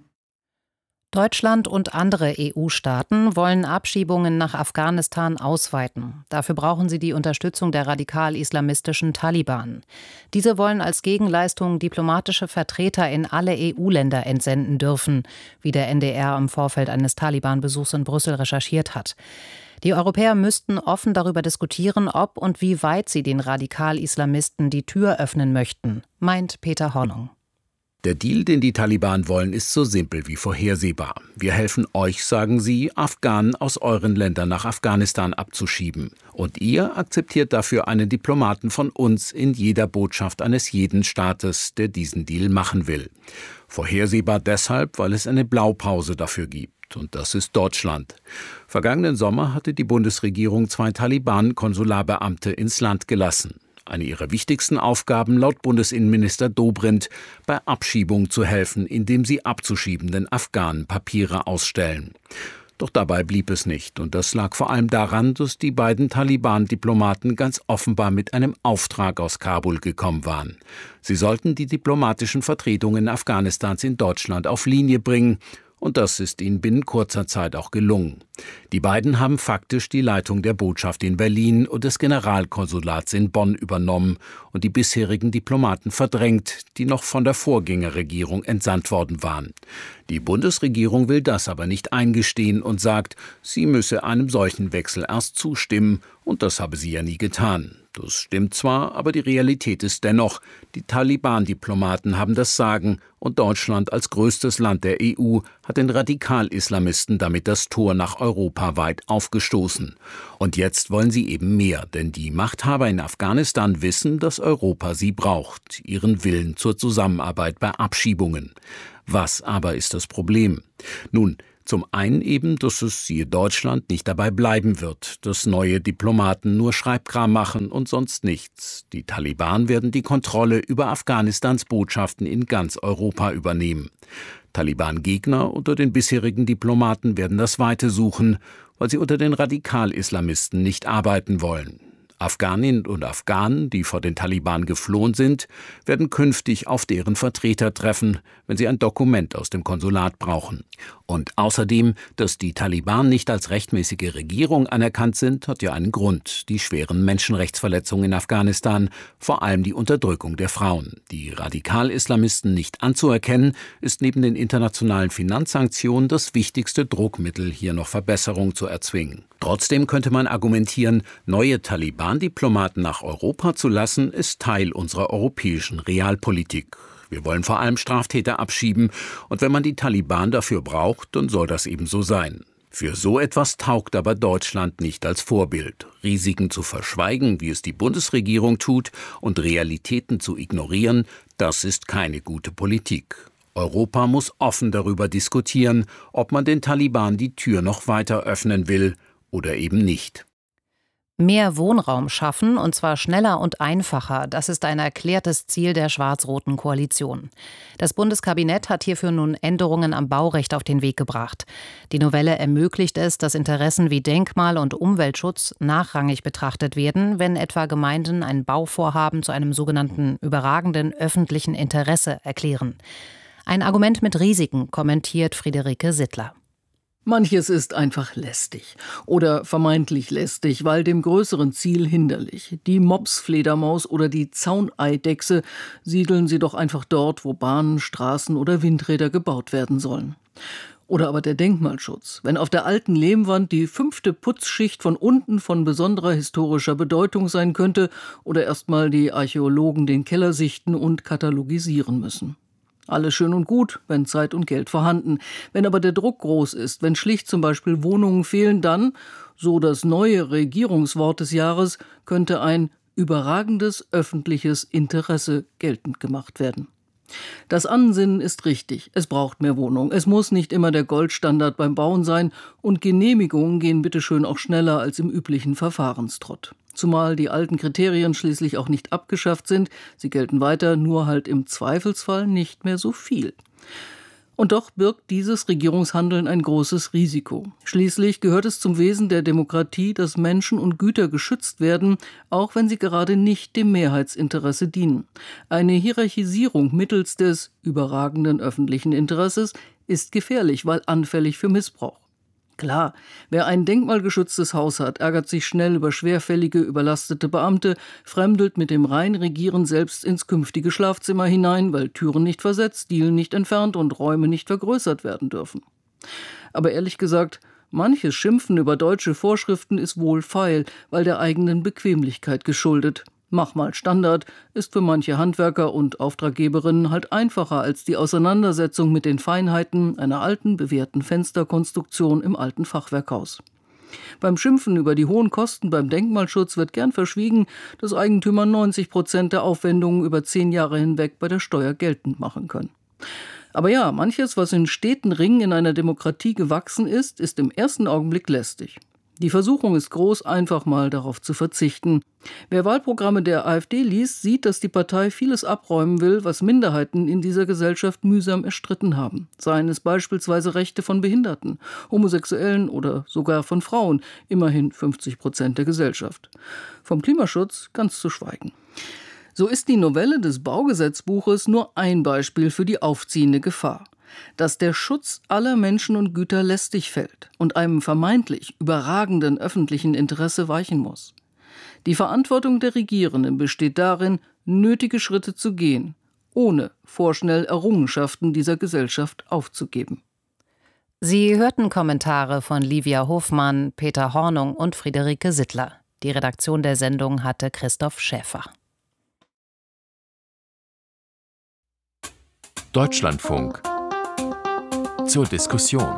Deutschland und andere EU-Staaten wollen Abschiebungen nach Afghanistan ausweiten. Dafür brauchen sie die Unterstützung der radikal-islamistischen Taliban. Diese wollen als Gegenleistung diplomatische Vertreter in alle EU-Länder entsenden dürfen, wie der NDR im Vorfeld eines Taliban-Besuchs in Brüssel recherchiert hat. Die Europäer müssten offen darüber diskutieren, ob und wie weit sie den Radikal-Islamisten die Tür öffnen möchten, meint Peter Hornung. Der Deal, den die Taliban wollen, ist so simpel wie vorhersehbar. Wir helfen euch, sagen sie, Afghanen aus euren Ländern nach Afghanistan abzuschieben. Und ihr akzeptiert dafür einen Diplomaten von uns in jeder Botschaft eines jeden Staates, der diesen Deal machen will. Vorhersehbar deshalb, weil es eine Blaupause dafür gibt. Und das ist Deutschland. Vergangenen Sommer hatte die Bundesregierung 2 Taliban-Konsularbeamte ins Land gelassen. Eine ihrer wichtigsten Aufgaben laut Bundesinnenminister Dobrindt, bei Abschiebung zu helfen, indem sie abzuschiebenden Afghanen Papiere ausstellen. Doch dabei blieb es nicht. Und das lag vor allem daran, dass die beiden Taliban-Diplomaten ganz offenbar mit einem Auftrag aus Kabul gekommen waren. Sie sollten die diplomatischen Vertretungen Afghanistans in Deutschland auf Linie bringen. Und das ist ihnen binnen kurzer Zeit auch gelungen. Die beiden haben faktisch die Leitung der Botschaft in Berlin und des Generalkonsulats in Bonn übernommen und die bisherigen Diplomaten verdrängt, die noch von der Vorgängerregierung entsandt worden waren. Die Bundesregierung will das aber nicht eingestehen und sagt, sie müsse einem solchen Wechsel erst zustimmen, und das habe sie ja nie getan. Das stimmt zwar, aber die Realität ist dennoch, die Taliban-Diplomaten haben das Sagen und Deutschland als größtes Land der EU hat den Radikal-Islamisten damit das Tor nach Europa weit aufgestoßen. Und jetzt wollen sie eben mehr, denn die Machthaber in Afghanistan wissen, dass Europa sie braucht, ihren Willen zur Zusammenarbeit bei Abschiebungen. Was aber ist das Problem? Nun, zum einen eben, dass es, siehe Deutschland, nicht dabei bleiben wird, dass neue Diplomaten nur Schreibkram machen und sonst nichts. Die Taliban werden die Kontrolle über Afghanistans Botschaften in ganz Europa übernehmen. Taliban-Gegner unter den bisherigen Diplomaten werden das Weite suchen, weil sie unter den Radikal-Islamisten nicht arbeiten wollen. Afghaninnen und Afghanen, die vor den Taliban geflohen sind, werden künftig auf deren Vertreter treffen, wenn sie ein Dokument aus dem Konsulat brauchen. Und außerdem, dass die Taliban nicht als rechtmäßige Regierung anerkannt sind, hat ja einen Grund: die schweren Menschenrechtsverletzungen in Afghanistan, vor allem die Unterdrückung der Frauen. Die Radikal-Islamisten nicht anzuerkennen, ist neben den internationalen Finanzsanktionen das wichtigste Druckmittel, hier noch Verbesserung zu erzwingen. Trotzdem könnte man argumentieren, neue Taliban-Diplomaten nach Europa zu lassen, ist Teil unserer europäischen Realpolitik. Wir wollen vor allem Straftäter abschieben, und wenn man die Taliban dafür braucht, dann soll das eben so sein. Für so etwas taugt aber Deutschland nicht als Vorbild. Risiken zu verschweigen, wie es die Bundesregierung tut, und Realitäten zu ignorieren, das ist keine gute Politik. Europa muss offen darüber diskutieren, ob man den Taliban die Tür noch weiter öffnen will oder eben nicht. Mehr Wohnraum schaffen, und zwar schneller und einfacher, das ist ein erklärtes Ziel der schwarz-roten Koalition. Das Bundeskabinett hat hierfür nun Änderungen am Baurecht auf den Weg gebracht. Die Novelle ermöglicht es, dass Interessen wie Denkmal- und Umweltschutz nachrangig betrachtet werden, wenn etwa Gemeinden ein Bauvorhaben zu einem sogenannten überragenden öffentlichen Interesse erklären. Ein Argument mit Risiken, kommentiert Friederike Sittler. Manches ist einfach lästig oder vermeintlich lästig, weil dem größeren Ziel hinderlich. Die Mopsfledermaus oder die Zauneidechse siedeln sie doch einfach dort, wo Bahnen, Straßen oder Windräder gebaut werden sollen. Oder aber der Denkmalschutz. Wenn auf der alten Lehmwand die 5. Putzschicht von unten von besonderer historischer Bedeutung sein könnte oder erstmal die Archäologen den Keller sichten und katalogisieren müssen. Alles schön und gut, wenn Zeit und Geld vorhanden. Wenn aber der Druck groß ist, wenn schlicht zum Beispiel Wohnungen fehlen, dann, so das neue Regierungswort des Jahres, könnte ein überragendes öffentliches Interesse geltend gemacht werden. Das Ansinnen ist richtig. Es braucht mehr Wohnungen. Es muss nicht immer der Goldstandard beim Bauen sein, und Genehmigungen gehen bitteschön auch schneller als im üblichen Verfahrenstrott. Zumal die alten Kriterien schließlich auch nicht abgeschafft sind. Sie gelten weiter, nur halt im Zweifelsfall nicht mehr so viel. Und doch birgt dieses Regierungshandeln ein großes Risiko. Schließlich gehört es zum Wesen der Demokratie, dass Menschen und Güter geschützt werden, auch wenn sie gerade nicht dem Mehrheitsinteresse dienen. Eine Hierarchisierung mittels des überragenden öffentlichen Interesses ist gefährlich, weil anfällig für Missbrauch. Klar, wer ein denkmalgeschütztes Haus hat, ärgert sich schnell über schwerfällige, überlastete Beamte, fremdelt mit dem Reinregieren selbst ins künftige Schlafzimmer hinein, weil Türen nicht versetzt, Dielen nicht entfernt und Räume nicht vergrößert werden dürfen. Aber ehrlich gesagt, manches Schimpfen über deutsche Vorschriften ist wohlfeil, weil der eigenen Bequemlichkeit geschuldet. Mach mal Standard ist für manche Handwerker und Auftraggeberinnen halt einfacher als die Auseinandersetzung mit den Feinheiten einer alten, bewährten Fensterkonstruktion im alten Fachwerkhaus. Beim Schimpfen über die hohen Kosten beim Denkmalschutz wird gern verschwiegen, dass Eigentümer 90% der Aufwendungen über 10 Jahre hinweg bei der Steuer geltend machen können. Aber ja, manches, was in steten Ringen in einer Demokratie gewachsen ist, ist im ersten Augenblick lästig. Die Versuchung ist groß, einfach mal darauf zu verzichten. Wer Wahlprogramme der AfD liest, sieht, dass die Partei vieles abräumen will, was Minderheiten in dieser Gesellschaft mühsam erstritten haben. Seien es beispielsweise Rechte von Behinderten, Homosexuellen oder sogar von Frauen, immerhin 50% der Gesellschaft. Vom Klimaschutz ganz zu schweigen. So ist die Novelle des Baugesetzbuches nur ein Beispiel für die aufziehende Gefahr. Dass der Schutz aller Menschen und Güter lästig fällt und einem vermeintlich überragenden öffentlichen Interesse weichen muss. Die Verantwortung der Regierenden besteht darin, nötige Schritte zu gehen, ohne vorschnell Errungenschaften dieser Gesellschaft aufzugeben. Sie hörten Kommentare von Livia Hofmann, Peter Hornung und Friederike Sittler. Die Redaktion der Sendung hatte Christoph Schäfer. Deutschlandfunk zur Diskussion.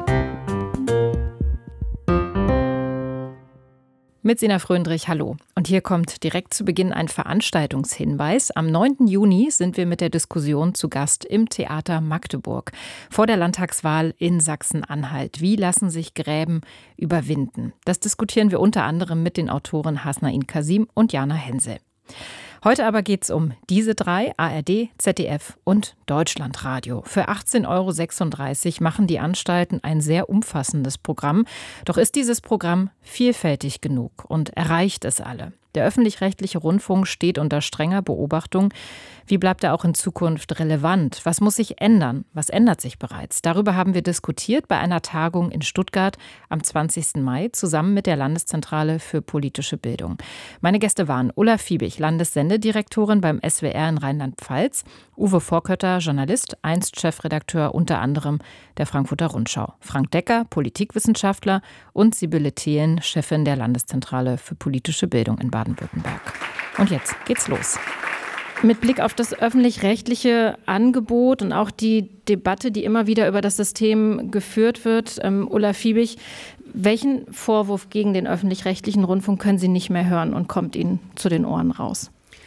Mit Sina Fröndrich, hallo. Und hier kommt direkt zu Beginn ein Veranstaltungshinweis. Am 9. Juni sind wir mit der Diskussion zu Gast im Theater Magdeburg vor der Landtagswahl in Sachsen-Anhalt. Wie lassen sich Gräben überwinden? Das diskutieren wir unter anderem mit den Autoren Hasnain Kasim und Jana Hensel. Heute aber geht es um diese drei, ARD, ZDF und Deutschlandradio. Für 18,36 € machen die Anstalten ein sehr umfassendes Programm. Doch ist dieses Programm vielfältig genug und erreicht es alle? Der öffentlich-rechtliche Rundfunk steht unter strenger Beobachtung. Wie bleibt er auch in Zukunft relevant? Was muss sich ändern? Was ändert sich bereits? Darüber haben wir diskutiert bei einer Tagung in Stuttgart am 20. Mai zusammen mit der Landeszentrale für politische Bildung. Meine Gäste waren Ulla Fiebig, Landessendedirektorin beim SWR in Rheinland-Pfalz, Uwe Vorkötter, Journalist, einst Chefredakteur unter anderem der Frankfurter Rundschau, Frank Decker, Politikwissenschaftler und Sibylle Thelen, Chefin der Landeszentrale für politische Bildung in Baden-Württemberg. Und jetzt geht's los. Mit Blick auf das öffentlich-rechtliche Angebot und auch die Debatte, die immer wieder über das System geführt wird, Ulla Fiebig, welchen Vorwurf gegen den öffentlich-rechtlichen Rundfunk können Sie nicht mehr hören und kommt Ihnen zu den Ohren raus?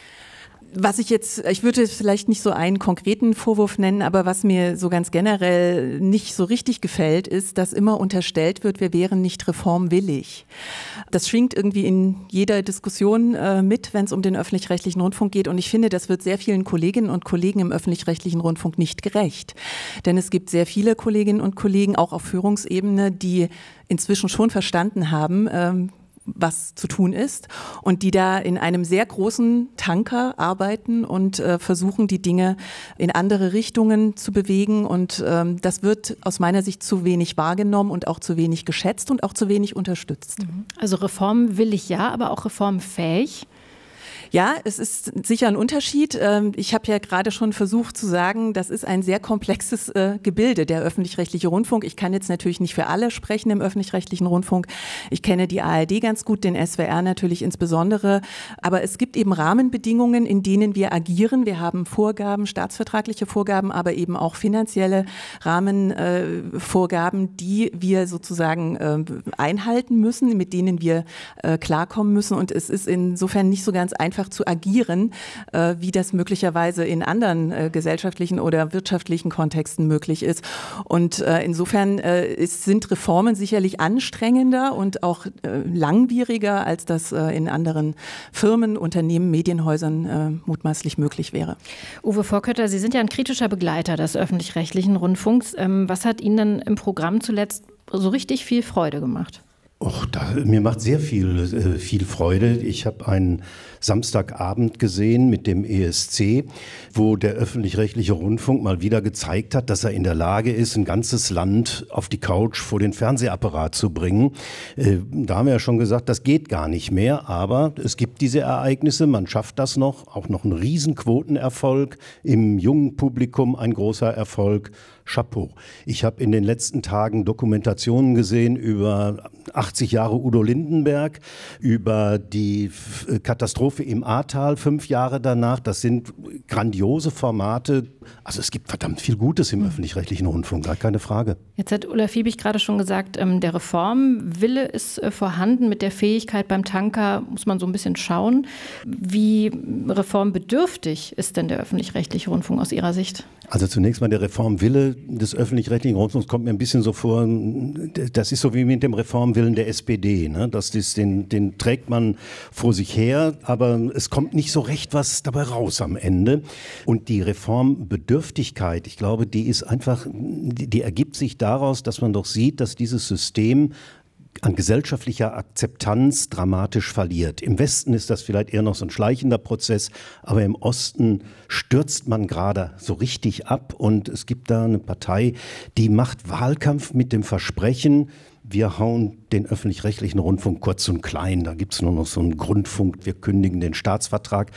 Ich würde vielleicht nicht so einen konkreten Vorwurf nennen, aber was mir so ganz generell nicht so richtig gefällt, ist, dass immer unterstellt wird, wir wären nicht reformwillig. Das schwingt irgendwie in jeder Diskussion mit, wenn es um den öffentlich-rechtlichen Rundfunk geht. Und ich finde, das wird sehr vielen Kolleginnen und Kollegen im öffentlich-rechtlichen Rundfunk nicht gerecht. Denn es gibt sehr viele Kolleginnen und Kollegen, auch auf Führungsebene, die inzwischen schon verstanden haben, was zu tun ist und die da in einem sehr großen Tanker arbeiten und versuchen, die Dinge in andere Richtungen zu bewegen. Und das wird aus meiner Sicht zu wenig wahrgenommen und auch zu wenig geschätzt und auch zu wenig unterstützt. Also reformwillig ja, aber auch reformfähig? Ja, es ist sicher ein Unterschied. Ich habe ja gerade schon versucht zu sagen, das ist ein sehr komplexes Gebilde, der öffentlich-rechtliche Rundfunk. Ich kann jetzt natürlich nicht für alle sprechen im öffentlich-rechtlichen Rundfunk. Ich kenne die ARD ganz gut, den SWR natürlich insbesondere. Aber es gibt eben Rahmenbedingungen, in denen wir agieren. Wir haben Vorgaben, staatsvertragliche Vorgaben, aber eben auch finanzielle Rahmenvorgaben, die wir sozusagen einhalten müssen, mit denen wir klarkommen müssen. Und es ist insofern nicht so ganz einfach zu agieren, wie das möglicherweise in anderen gesellschaftlichen oder wirtschaftlichen Kontexten möglich ist. Und insofern sind Reformen sicherlich anstrengender und auch langwieriger, als das in anderen Firmen, Unternehmen, Medienhäusern mutmaßlich möglich wäre. Uwe Vorkötter, Sie sind ja ein kritischer Begleiter des öffentlich-rechtlichen Rundfunks. Was hat Ihnen denn im Programm zuletzt so richtig viel Freude gemacht? Mir macht sehr viel Freude. Ich habe einen Samstagabend gesehen mit dem ESC, wo der öffentlich-rechtliche Rundfunk mal wieder gezeigt hat, dass er in der Lage ist, ein ganzes Land auf die Couch vor den Fernsehapparat zu bringen. Da haben wir ja schon gesagt, das geht gar nicht mehr, aber es gibt diese Ereignisse, man schafft das noch, auch noch ein Riesenquotenerfolg, im jungen Publikum ein großer Erfolg. Chapeau. Ich habe in den letzten Tagen Dokumentationen gesehen über 80 Jahre Udo Lindenberg, über die Katastrophe Katastrophe im Ahrtal 5 Jahre danach. Das sind grandiose Formate. Also es gibt verdammt viel Gutes im öffentlich-rechtlichen Rundfunk, gar keine Frage. Jetzt hat Ulla Fiebig gerade schon gesagt, der Reformwille ist vorhanden. Mit der Fähigkeit beim Tanker muss man so ein bisschen schauen. Wie reformbedürftig ist denn der öffentlich-rechtliche Rundfunk aus Ihrer Sicht? Also zunächst mal der Reformwille des öffentlich-rechtlichen Rundfunks kommt mir ein bisschen so vor, das ist so wie mit dem Reformwillen der SPD. Ne? Den trägt man vor sich her, aber es kommt nicht so recht was dabei raus am Ende. Und die Reformbedürftigkeit, ich glaube, die ist einfach, die ergibt sich daraus, dass man doch sieht, dass dieses System an gesellschaftlicher Akzeptanz dramatisch verliert. Im Westen ist das vielleicht eher noch so ein schleichender Prozess, aber im Osten stürzt man gerade so richtig ab und es gibt da eine Partei, die macht Wahlkampf mit dem Versprechen, wir hauen den öffentlich-rechtlichen Rundfunk kurz und klein, da gibt es nur noch so einen Grundfunk, wir kündigen den Staatsvertrag.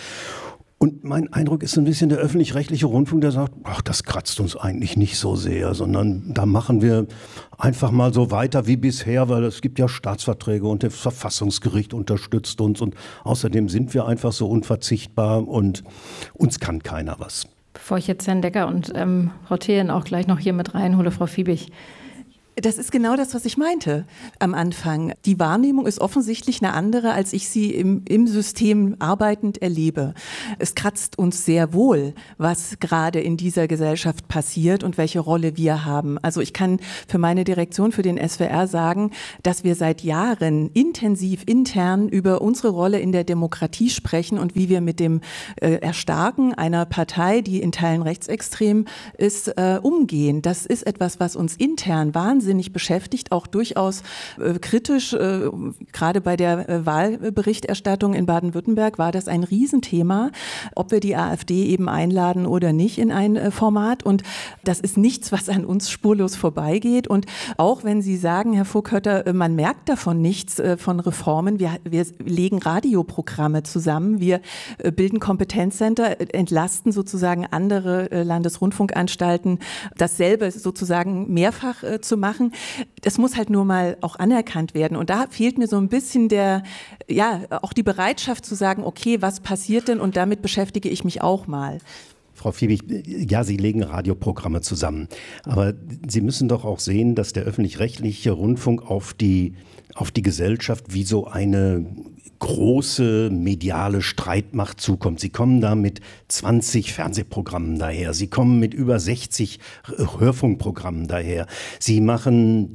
Und mein Eindruck ist ein bisschen der öffentlich-rechtliche Rundfunk, der sagt, ach, das kratzt uns eigentlich nicht so sehr, sondern da machen wir einfach mal so weiter wie bisher, weil es gibt ja Staatsverträge und das Verfassungsgericht unterstützt uns und außerdem sind wir einfach so unverzichtbar und uns kann keiner was. Bevor ich jetzt Herrn Decker und Frau Thelen auch gleich noch hier mit reinhole, Frau Fiebig. Das ist genau das, was ich meinte am Anfang. Die Wahrnehmung ist offensichtlich eine andere, als ich sie im System arbeitend erlebe. Es kratzt uns sehr wohl, was gerade in dieser Gesellschaft passiert und welche Rolle wir haben. Also ich kann für meine Direktion, für den SWR sagen, dass wir seit Jahren intensiv intern über unsere Rolle in der Demokratie sprechen und wie wir mit dem Erstarken einer Partei, die in Teilen rechtsextrem ist, umgehen. Das ist etwas, was uns intern wahnsinnig beschäftigt, auch durchaus kritisch. Gerade bei der Wahlberichterstattung in Baden-Württemberg war das ein Riesenthema, ob wir die AfD eben einladen oder nicht in ein Format. Und das ist nichts, was an uns spurlos vorbeigeht. Und auch wenn Sie sagen, Herr Voghötter, man merkt davon nichts von Reformen. Wir legen Radioprogramme zusammen, wir bilden Kompetenzcenter, entlasten sozusagen andere Landesrundfunkanstalten, dasselbe sozusagen mehrfach zu machen. Das muss halt nur mal auch anerkannt werden. Und da fehlt mir so ein bisschen auch die Bereitschaft zu sagen, okay, was passiert denn? Und damit beschäftige ich mich auch mal. Frau Fiebig, ja, Sie legen Radioprogramme zusammen. Aber Sie müssen doch auch sehen, dass der öffentlich-rechtliche Rundfunk auf die Gesellschaft wie so eine große mediale Streitmacht zukommt. Sie kommen da mit 20 Fernsehprogrammen daher. Sie kommen mit über 60 Hörfunkprogrammen daher. Sie machen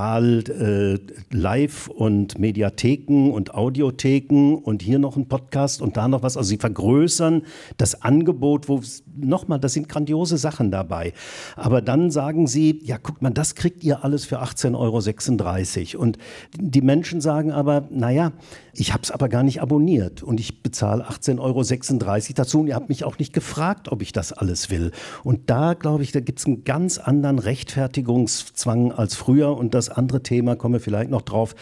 digital Live- und Mediatheken und Audiotheken und hier noch ein Podcast und da noch was. Also Sie vergrößern das Angebot, nochmal, das sind grandiose Sachen dabei. Aber dann sagen Sie, ja, guck mal, das kriegt ihr alles für 18,36 €. Und die Menschen sagen aber, naja, ich habe es aber gar nicht abonniert und ich bezahle 18,36 € dazu und ihr habt mich auch nicht gefragt, ob ich das alles will. Und da, glaube ich, da gibt es einen ganz anderen Rechtfertigungszwang als früher. Und das andere Thema, kommen wir vielleicht noch drauf,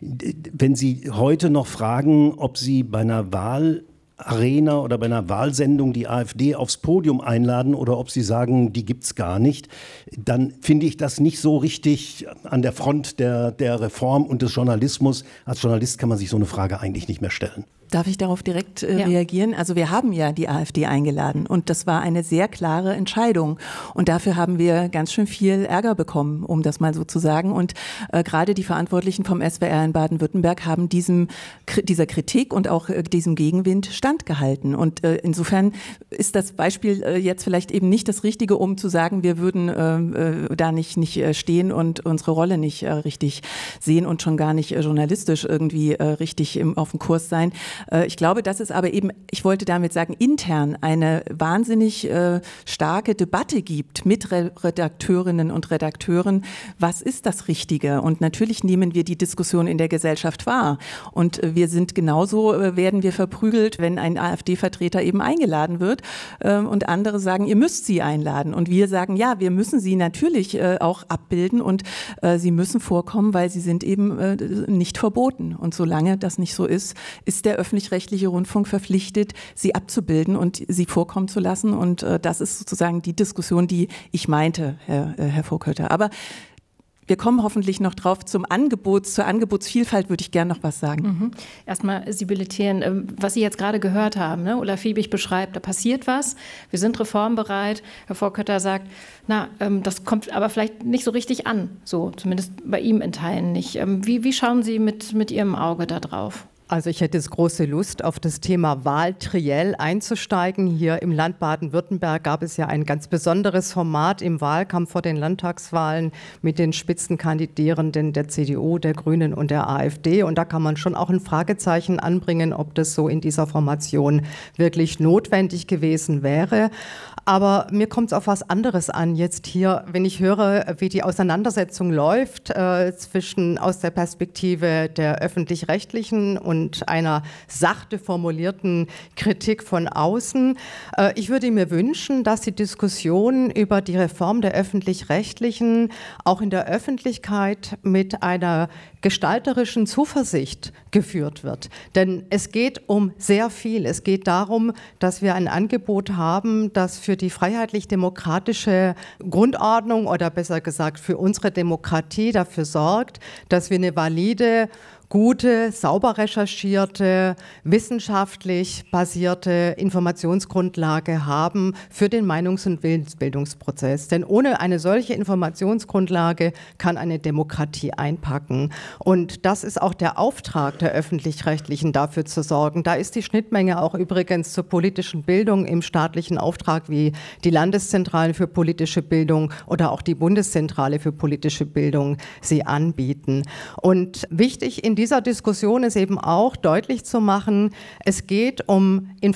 wenn Sie heute noch fragen, ob Sie bei einer Wahlarena oder bei einer Wahlsendung die AfD aufs Podium einladen oder ob Sie sagen, die gibt's gar nicht, dann finde ich das nicht so richtig an der Front der Reform und des Journalismus. Als Journalist kann man sich so eine Frage eigentlich nicht mehr stellen. Darf ich darauf direkt reagieren? Also wir haben ja die AfD eingeladen und das war eine sehr klare Entscheidung und dafür haben wir ganz schön viel Ärger bekommen, um das mal so zu sagen. Und gerade die Verantwortlichen vom SWR in Baden-Württemberg haben dieser Kritik und auch diesem Gegenwind standgehalten. Und insofern ist das Beispiel jetzt vielleicht eben nicht das Richtige, um zu sagen, wir würden da nicht stehen und unsere Rolle nicht richtig sehen und schon gar nicht journalistisch irgendwie richtig auf dem Kurs sein. Ich glaube, dass es aber eben, ich wollte damit sagen, intern eine wahnsinnig starke Debatte gibt mit Redakteurinnen und Redakteuren. Was ist das Richtige? Und natürlich nehmen wir die Diskussion in der Gesellschaft wahr. Und wir sind genauso, werden wir verprügelt, wenn ein AfD-Vertreter eben eingeladen wird und andere sagen, ihr müsst sie einladen. Und wir sagen, ja, wir müssen sie natürlich auch abbilden und sie müssen vorkommen, weil sie sind eben nicht verboten. Und solange das nicht so ist, ist der öffentlich-rechtliche Rundfunk verpflichtet, sie abzubilden und sie vorkommen zu lassen. Und das ist sozusagen die Diskussion, die ich meinte, Herr Voghötter. Aber Wir kommen hoffentlich noch drauf zur Angebotsvielfalt würde ich gerne noch was sagen. Erstmal, Sibylle Thien, was Sie jetzt gerade gehört haben, ne? Ulla Fiebig beschreibt, da passiert was, wir sind reformbereit. Herr Vorkötter sagt, das kommt aber vielleicht nicht so richtig an, so zumindest bei ihm in Teilen nicht. Wie schauen Sie mit Ihrem Auge da drauf? Also ich hätte jetzt große Lust, auf das Thema Wahl triell einzusteigen. Hier im Land Baden-Württemberg gab es ja ein ganz besonderes Format im Wahlkampf vor den Landtagswahlen mit den Spitzenkandidierenden der CDU, der Grünen und der AfD. Und da kann man schon auch ein Fragezeichen anbringen, ob das so in dieser Formation wirklich notwendig gewesen wäre. Aber mir kommt es auf was anderes an jetzt hier, wenn ich höre, wie die Auseinandersetzung läuft aus der Perspektive der Öffentlich-Rechtlichen und einer sachte formulierten Kritik von außen. Ich würde mir wünschen, dass die Diskussion über die Reform der Öffentlich-Rechtlichen auch in der Öffentlichkeit mit einer gestalterischen Zuversicht geführt wird. Denn es geht um sehr viel. Es geht darum, dass wir ein Angebot haben, das für die freiheitlich-demokratische Grundordnung oder besser gesagt für unsere Demokratie dafür sorgt, dass wir eine valide, gute, sauber recherchierte, wissenschaftlich basierte Informationsgrundlage haben für den Meinungs- und Willensbildungsprozess. Denn ohne eine solche Informationsgrundlage kann eine Demokratie einpacken. Und das ist auch der Auftrag der Öffentlich-Rechtlichen, dafür zu sorgen. Da ist die Schnittmenge auch übrigens zur politischen Bildung im staatlichen Auftrag, wie die Landeszentralen für politische Bildung oder auch die Bundeszentrale für politische Bildung sie anbieten. Und wichtig in dieser Diskussion ist eben auch deutlich zu machen, es geht um Informationen